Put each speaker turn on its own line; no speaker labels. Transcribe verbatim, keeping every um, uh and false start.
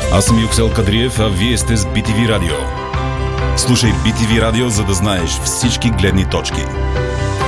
Аз съм Юксел Кадриев, а вие сте с би ти ви Радио. Слушай би ти ви Радио, за да знаеш всички гледни точки.